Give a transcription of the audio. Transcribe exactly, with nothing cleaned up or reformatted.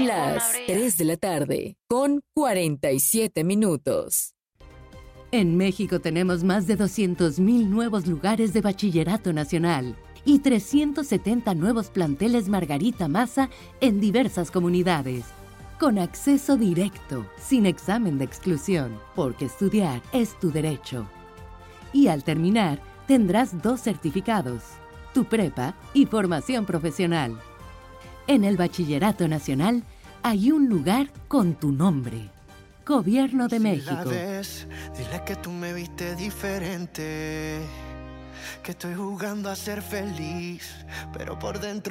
Las tres de la tarde, con cuarenta y siete minutos. En México tenemos más de doscientos mil nuevos lugares de bachillerato nacional y trescientos setenta nuevos planteles Margarita Maza en diversas comunidades. Con acceso directo, sin examen de exclusión, porque estudiar es tu derecho. Y al terminar, tendrás dos certificados, tu prepa y formación profesional. En el Bachillerato Nacional hay un lugar con tu nombre. Gobierno de México. Si la ves, dile que tú me viste diferente, que estoy jugando a ser feliz, pero por dentro